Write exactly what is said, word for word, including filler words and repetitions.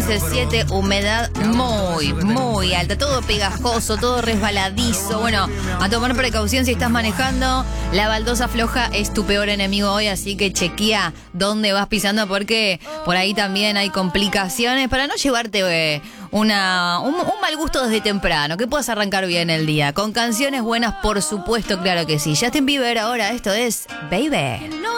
quince siete, humedad muy, muy alta, todo pegajoso, todo resbaladizo. Bueno, a tomar precaución si estás manejando. La baldosa floja es tu peor enemigo hoy, así que chequea dónde vas pisando porque por ahí también hay complicaciones para no llevarte eh, una, un, un mal gusto desde temprano, que puedas arrancar bien el día. Con canciones buenas, por supuesto, claro que sí. Justin Bieber ahora, esto es Baby.